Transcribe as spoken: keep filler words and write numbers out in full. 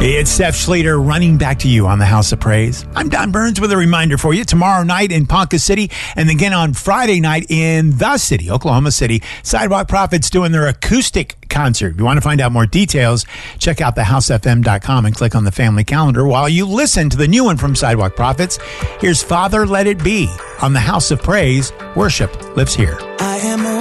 It's Seth Schleter running back to you on the House of Praise. I'm Don Burns with a reminder for you. Tomorrow night in Ponca City and again on Friday night in the city, Oklahoma City, Sidewalk Prophets doing their acoustic concert. If you want to find out more details, check out the house f m dot com and click on the family calendar while you listen to the new one from Sidewalk Prophets. Here's Father Let It Be on the House of Praise. Worship lives here. I am